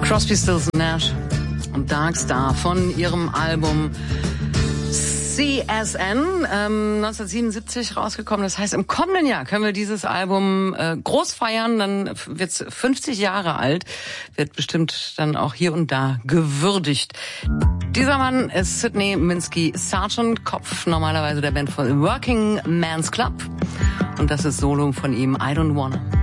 Crosby, Stills Nash und Dark Star von ihrem Album CSN, 1977 rausgekommen. Das heißt, im kommenden Jahr können wir dieses Album groß feiern. Dann wird's 50 Jahre alt, wird bestimmt dann auch hier und da gewürdigt. Dieser Mann ist Sidney Minsky Sargent, Kopf normalerweise der Band von Working Man's Club. Und das ist Solo von ihm, I Don't Wanna.